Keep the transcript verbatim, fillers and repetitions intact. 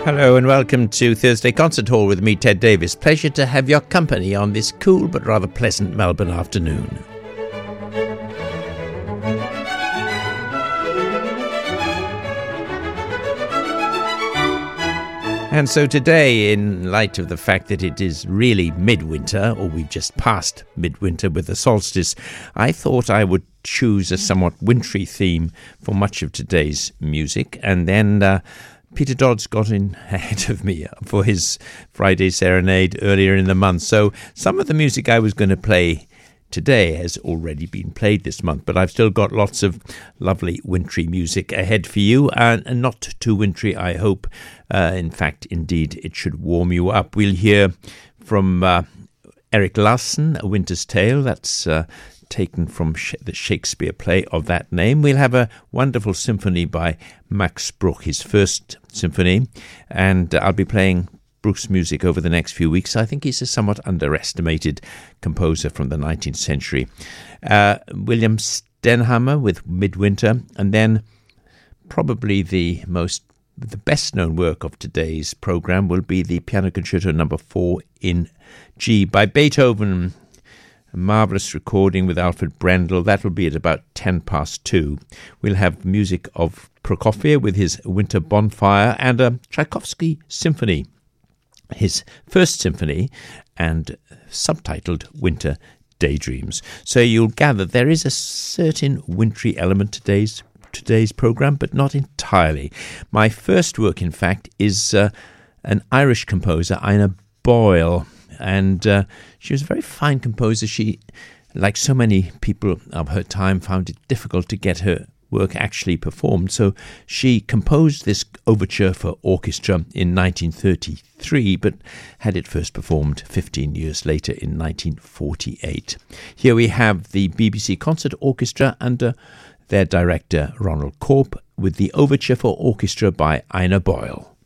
Hello and welcome to Thursday Concert Hall with me, Ted Davis. Pleasure to have your company on this cool but rather pleasant Melbourne afternoon. And so today, in light of the fact that it is really midwinter, or we've just passed midwinter with the solstice, I thought I would choose a somewhat wintry theme for much of today's music. And then uh, Peter Dodds got in ahead of me for his Friday Serenade earlier in the month. So some of the music I was going to play today has already been played this month, but I've still got lots of lovely wintry music ahead for you, and, and not too wintry, I hope. Uh, in fact, indeed, it should warm you up. We'll hear from uh, Erik Larson, A Winter's Tale. That's uh, taken from sh- the Shakespeare play of that name. We'll have a wonderful symphony by Max Bruch, his first symphony, and uh, I'll be playing Bruch's music over the next few weeks. I think he's a somewhat underestimated composer from the nineteenth century. Uh, William Stenhammar with Midwinter, and then probably the most, the best known work of today's program will be the Piano Concerto Number Four in G by Beethoven. A marvelous recording with Alfred Brendel. That will be at about ten past two. We'll have music of Prokofiev with his Winter Bonfire and a Tchaikovsky symphony, his first symphony, and subtitled Winter Daydreams. So you'll gather there is a certain wintry element to today's today's program, but not entirely. My first work, in fact, is uh, an Irish composer, Ina Boyle, and uh, she was a very fine composer. She, like so many people of her time, found it difficult to get her work actually performed, so she composed this overture for orchestra in nineteen thirty-three, but had it first performed fifteen years later in nineteen forty-eight. Here we have the B B C Concert Orchestra under their director Ronald Corp with the overture for orchestra by Ina Boyle.